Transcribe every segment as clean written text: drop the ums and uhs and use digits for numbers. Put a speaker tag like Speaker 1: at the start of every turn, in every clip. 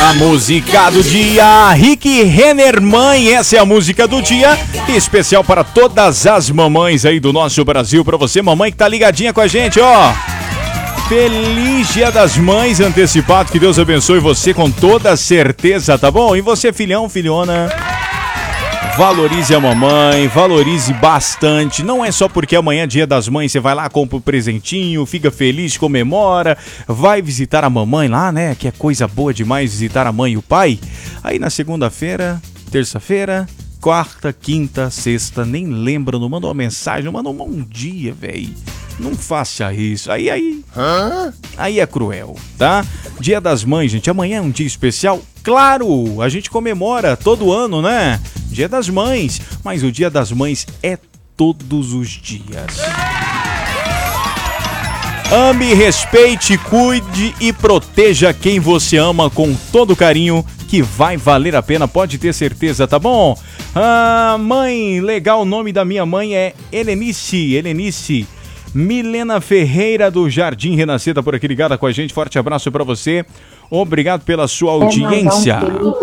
Speaker 1: A música do dia, Rick Renner Mãe, essa é a música do dia, especial para todas as mamães aí do nosso Brasil, para você mamãe que tá ligadinha com a gente, ó. Feliz Dia das Mães antecipado, que Deus abençoe você com toda certeza, tá bom? E você filhão, filhona, valorize a mamãe, valorize bastante. Não é só porque amanhã é Dia das Mães, você vai lá, compra um presentinho, fica feliz, comemora, vai visitar a mamãe lá, né? Que é coisa boa demais visitar a mãe e o pai. Aí na segunda-feira, terça-feira, quarta, quinta, sexta, nem lembra, não manda uma mensagem, não manda um bom dia, velho. Não faça isso. Aí é cruel, tá? Dia das Mães, gente. Amanhã é um dia especial. Claro, a gente comemora todo ano, né? Dia das Mães. Mas o Dia das Mães é todos os dias. Ame, respeite, cuide e proteja quem você ama com todo carinho, que vai valer a pena, pode ter certeza, tá bom? Mãe, legal, o nome da minha mãe é Helenice Milena Ferreira do Jardim Renascer, tá por aqui ligada com a gente, forte abraço pra você, obrigado pela sua audiência.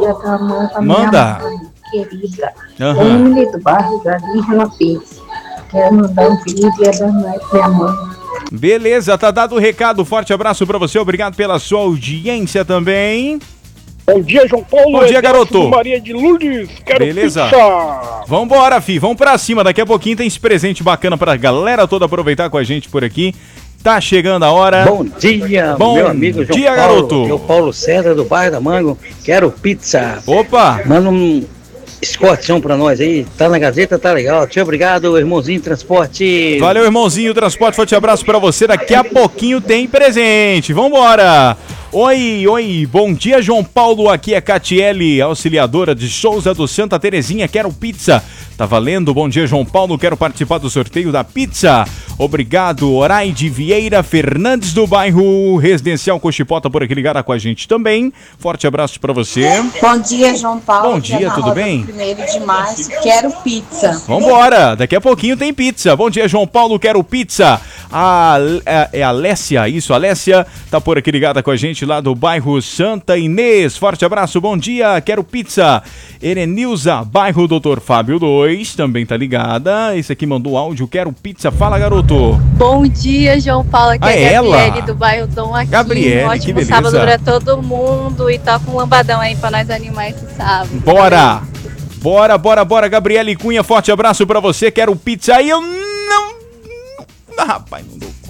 Speaker 1: Manda.
Speaker 2: Querida, Emily do bairro Jardim Renascer, quero mandar um feliz Dia das Mães pra minha mãe.
Speaker 1: Beleza, tá dado o recado, forte abraço pra você, obrigado pela sua audiência também.
Speaker 3: Bom dia, João Paulo.
Speaker 1: Bom dia, garoto.
Speaker 3: Maria de Lourdes, quero
Speaker 1: beleza.
Speaker 3: Pizza.
Speaker 1: Vambora, fi, vamos pra cima. Daqui a pouquinho tem esse presente bacana pra galera toda aproveitar com a gente por aqui. Tá chegando a hora.
Speaker 4: Bom dia, meu amigo João
Speaker 1: dia,
Speaker 4: Paulo.
Speaker 1: garoto.
Speaker 4: Eu, Paulo César, do bairro da Mango. Quero pizza.
Speaker 1: Opa.
Speaker 4: Manda um escorteção pra nós aí. Tá na Gazeta, tá legal. Tchau, obrigado, irmãozinho Transporte.
Speaker 1: Valeu, irmãozinho Transporte. Forte abraço pra você. Daqui a pouquinho tem presente. Vambora. Oi, bom dia, João Paulo, aqui é Catiele, auxiliadora de Souza do Santa Terezinha, quero pizza, tá valendo, bom dia, João Paulo, quero participar do sorteio da pizza, obrigado, Horaide Vieira Fernandes do bairro Residencial Cochipota, por aqui ligada com a gente também, forte abraço pra você.
Speaker 5: Bom dia, João Paulo.
Speaker 1: Bom dia, tudo bem?
Speaker 5: 1º de março, quero pizza.
Speaker 1: Vambora, daqui a pouquinho tem pizza, bom dia, João Paulo, quero pizza, é a Alessia, isso, a Alessia tá por aqui ligada com a gente, lá do bairro Santa Inês, forte abraço, bom dia, quero pizza. Erenilza, bairro Doutor Fábio 2, também tá ligada, esse aqui mandou áudio, quero pizza, fala garoto.
Speaker 6: Bom dia, João Paulo, aqui é a Gabriele do bairro Dom Aquino.
Speaker 1: Gabriele,
Speaker 6: ótimo
Speaker 1: que beleza.
Speaker 6: Sábado pra todo mundo e toca um lambadão aí pra nós animar esse sábado.
Speaker 1: Bora, Gabriele Cunha, forte abraço pra você, quero pizza. Aí eu não, rapaz, não dou.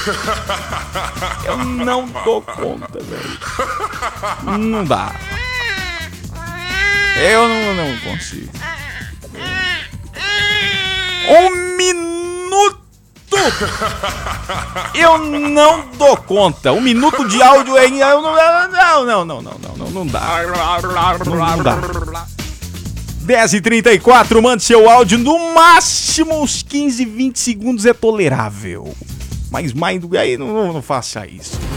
Speaker 1: Eu não dou conta, velho. Não dá. Eu não consigo. 1 minuto. Eu não dou conta. 1 minuto de áudio aí. Não dá. Não dá. 10h34, mande seu áudio. No máximo uns 15, 20 segundos é tolerável. Mas mais do que aí, não faça isso.